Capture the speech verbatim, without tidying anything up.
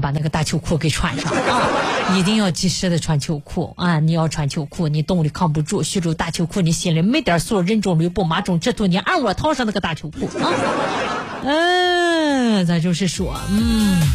把那个大秋裤给穿上啊！一定要及时的穿秋裤啊！你要穿秋裤，你冻力扛不住，虚着大秋裤，你心里没点数，人中吕布，马中赤兔，你按我套上那个大秋裤啊！嗯，咱就是说，嗯。